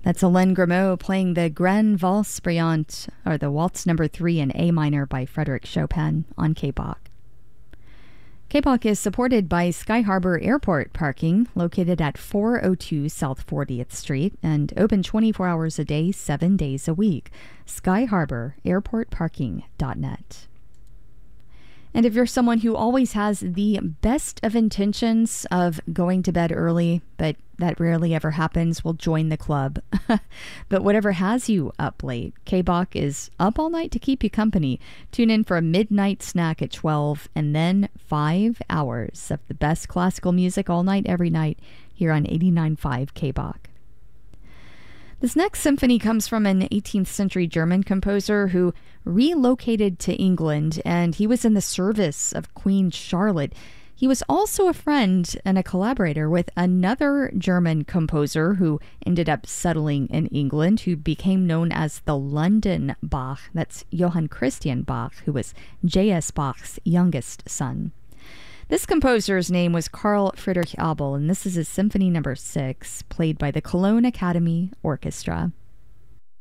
That's Alain Grimaud playing the Grande Valse Brillante, or the Waltz Number 3 in A minor by Frédéric Chopin on KBOK. KBOK is supported by Sky Harbor Airport Parking, located at 402 South 40th Street, and open 24 hours a day, 7 days a week. SkyHarborAirportParking.net. And if you're someone who always has the best of intentions of going to bed early, but that rarely ever happens, well, join the club. But whatever has you up late, KBOK is up all night to keep you company. Tune in for a midnight snack at 12, and then 5 hours of the best classical music all night, every night, here on 89.5 KBOK. This next symphony comes from an 18th century German composer who relocated to England, and he was in the service of Queen Charlotte. He was also a friend and a collaborator with another German composer who ended up settling in England, who became known as the London Bach. That's Johann Christian Bach, who was J.S. Bach's youngest son. This composer's name was Carl Friedrich Abel, and this is his Symphony No. 6, played by the Cologne Academy Orchestra.